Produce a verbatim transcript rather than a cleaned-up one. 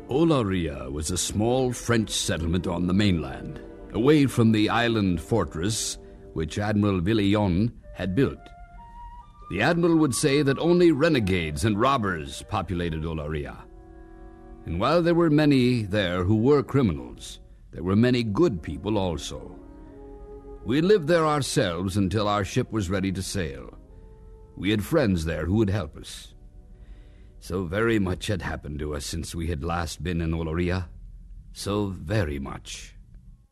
Olaria was a small French settlement on the mainland, away from the island fortress which Admiral Villillon had built. The admiral would say that only renegades and robbers populated Olaria. And while there were many there who were criminals, there were many good people also. We lived there ourselves until our ship was ready to sail. We had friends there who would help us. So very much had happened to us since we had last been in Olaria. So very much.